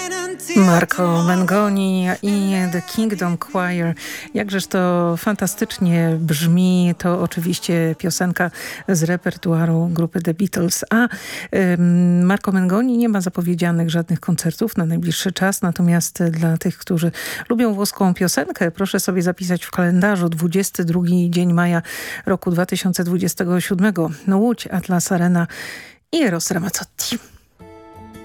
Marco Mengoni i The Kingdom Choir. Jakżeż to fantastycznie brzmi. To oczywiście piosenka z repertuaru grupy The Beatles. A Marco Mengoni nie ma zapowiedzianych żadnych koncertów na najbliższy czas. Natomiast dla tych, którzy lubią włoską piosenkę, proszę sobie zapisać w kalendarzu 22 dzień maja roku 2027. No Łódź, Atlas Arena i Eros Ramazzotti.